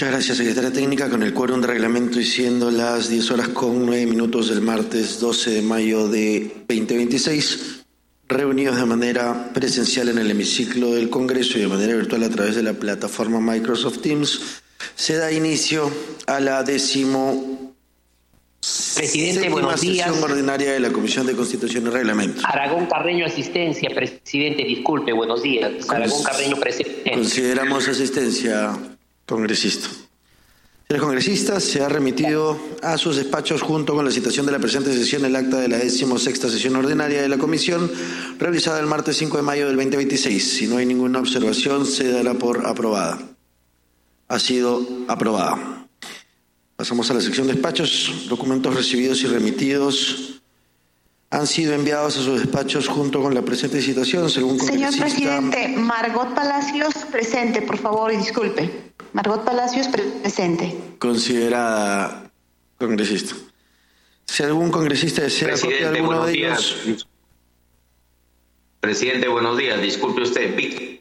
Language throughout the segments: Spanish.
Muchas gracias, secretaria técnica. Con el quórum de reglamento y siendo las 10:09 del martes 12 de mayo de 2026, reunidos de manera presencial en el hemiciclo del Congreso y de manera virtual a través de la plataforma Microsoft Teams, se da inicio a la Presidente, buenos días. Sesión ordinaria de la Comisión de Constitución y Reglamento. Aragón Carreño, asistencia. Presidente, disculpe, buenos días. Aragón Carreño, presente. Consideramos asistencia, congresista. Señores congresistas, se ha remitido a sus despachos junto con la citación de la presente sesión el acta de la 16ª sesión ordinaria de la Comisión, realizada el martes 5 de mayo del 2026. Si no hay ninguna observación, se dará por aprobada. Ha sido aprobada. Pasamos a la sección de despachos. Documentos recibidos y remitidos han sido enviados a sus despachos junto con la presente citación, según congresista. Señor presidente, Margot Palacios, presente, por favor, y disculpe. Margot Palacios, presente. Considerada, congresista. Si algún congresista desea copia de alguno de ellos. Presidente, buenos días. Disculpe usted, Víctor.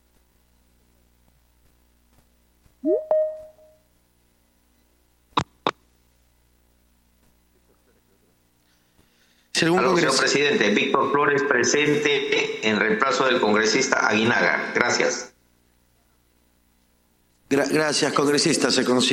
Señor presidente, Víctor Flores presente en reemplazo del congresista Aguinaga. Gracias. Gracias, congresista. Se considera